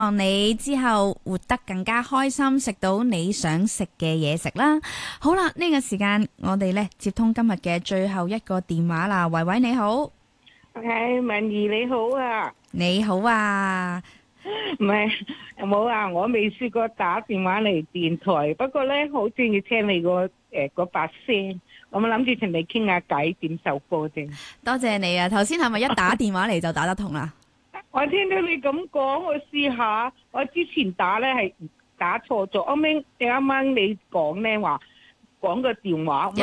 望你之後活得更加開心，食到你想食嘅嘢食啦。好啦，呢個時間我哋咧接通今日嘅最後一個電話啦。維維你好。 係文儀你好啊。 你好啊。 唔係冇啊，我未試過打電話嚟電台，不過咧好中意聽你嗰把聲，我諗住同你傾下偈，點首歌啫。 多謝你啊！頭先係咪一打電話嚟就打得通啦？ 我聽到你咁講，我試下。我之前打咧係打錯咗，啱啱你講咧話講個電話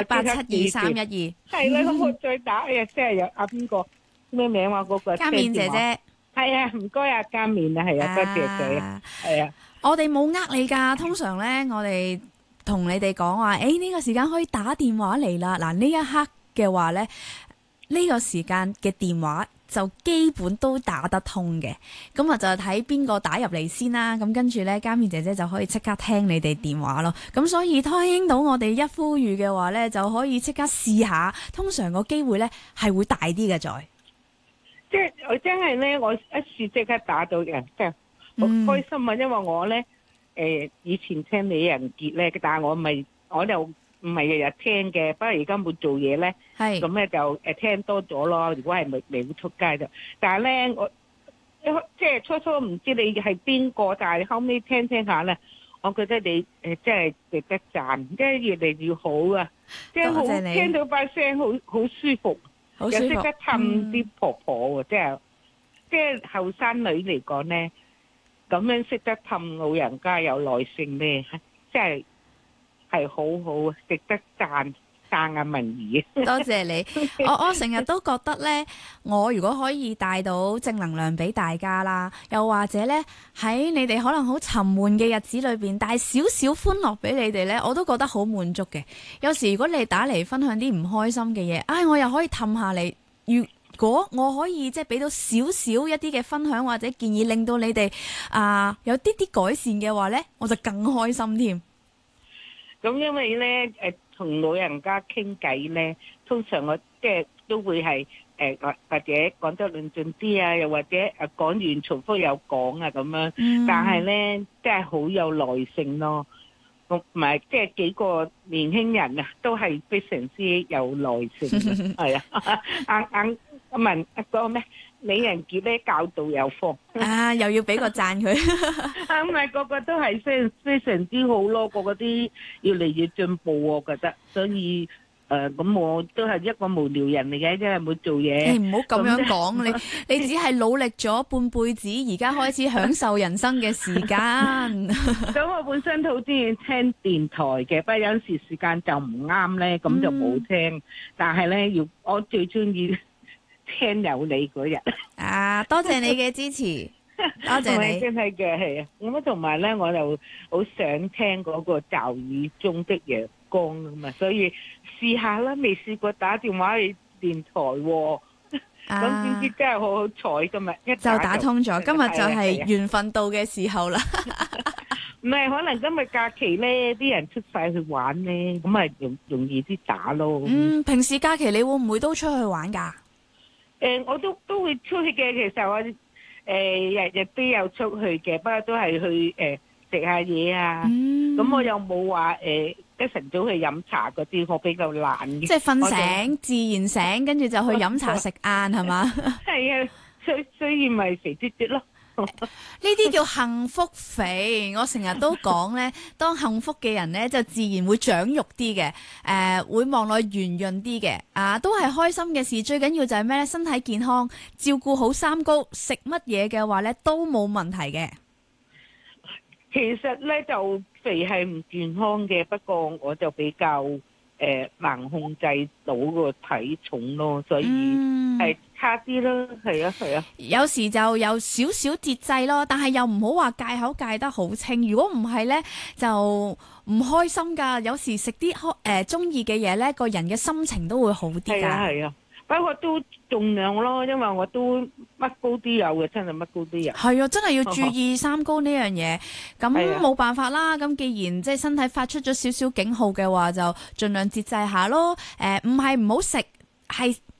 1872312 係啦，咁我再打即係有阿邊個咩名話嗰個嘉面姐姐。 係啊，唔該啊，嘉面啊，係啊，多謝佢啊，係啊。 我哋冇呃你噶，通常咧我哋同你哋講話，呢個時間可以打電話嚟啦。嗱，呢一刻嘅話咧，呢個時間嘅電話就基本都打得通嘅。咁啊就睇邊個打入嚟先啦。咁跟住咧，嘉面姐姐就可以即刻聽你哋電話咯。咁所以聽到我哋一呼籲嘅話咧，就可以即刻試下。通常個機會咧係會大啲嘅，再。 即係我真係咧，我一試即刻打到人，真係好開心啊！因為我咧以前聽李仁傑咧，但係我就唔係日日聽嘅，不過而家冇做嘢咧，咁咧就聽多咗咯。如果係未會出街就，但係咧我即係初初唔知你係邊個，但係後尾聽下咧，我覺得你真係值得讚，即係越嚟越好啊！即係好聽到把聲好舒服。又識得氹啲婆婆喎，即係後生女嚟講咧，咁樣識得氹老人家有耐性咧，即係好好，值得讚阿文儀。 多謝你，我成日都覺得咧，我如果可以帶到正能量俾大家啦，又或者咧喺你哋可能好沉悶嘅日子裏邊帶少少歡樂俾你哋咧，我都覺得好滿足嘅。有時如果你打嚟分享啲唔開心嘅嘢，我又可以氹下你。如果我可以即係俾到少少一啲嘅分享或者建議，令到你哋有啲改善嘅話咧，我就更開心添。 咁因為咧同老人家傾偈咧，通常我即係都會係或者講得論盡啲啊，又或者講完重複又講啊咁樣。但係咧，即係好有耐性咯。同埋即係幾個年輕人啊，都係非常之有耐性。係啊，問嗰個咩李仁傑咧教導有方又要俾個讚佢。 咁咪個個都係非常之好咯，個個啲越嚟越進步，我覺得。所以咁我都係一個無聊人嚟嘅，真係冇做嘢。 唔好咁樣講，你只係努力咗半輩子，而家開始享受人生嘅時間。 咁我本身好中意聽電台嘅，不過有時時間就唔啱咧，咁就冇聽。但係咧，我最中意聽有你嗰日。 多謝你嘅支持，多謝你。 真係嘅，係啊。咁同埋咧，我就好想聽嗰個驟雨中的陽光啊嘛，所以試下啦，未試過打電話去電台喎。咁點知真係好好彩，今日就打通咗。今日就係緣分到嘅時候啦。 唔係，可能今日假期咧，啲人出晒去玩咧，咁咪容易啲打咯。 平時假期你會唔會都出去玩㗎？ 我都會出去嘅。其實我日日都有出去嘅，不過都係去食下嘢啊。咁我又冇話一晨早去飲茶嗰啲，我比較懶嘅。即係瞓醒自然醒，跟住就去飲茶食晏係嘛？ 係啊，所以咪肥嘟嘟咯。 呢啲叫幸福肥。我成日都講咧，當幸福嘅人咧就自然會長肉啲嘅，會望落圓潤啲嘅，都係開心嘅事。最緊要就係咩咧？身體健康，照顧好三高，食乜嘢嘅話咧都冇問題嘅。 其實咧就肥係唔健康嘅，不過我就比較難控制到個體重咯，所以係差啲咯。係啊。 有時就有少少節制咯，但係又唔好話戒口戒得好清。如果唔係咧，就唔開心噶。有時食啲中意嘅嘢咧，個人嘅心情都會好啲噶。 係啊。不過都盡量咯，因為我都乜高都有嘅，真係乜高都有。係啊，真係要注意三高呢樣嘢。咁冇辦法啦。咁既然即係身體發出咗少少警號嘅話，就盡量節制下咯。唔係唔好食，係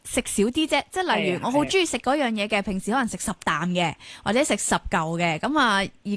食少啲啫，即係例如我好中意食嗰樣嘢嘅，平時可能食10啖嘅，或者食10嚿嘅，咁啊而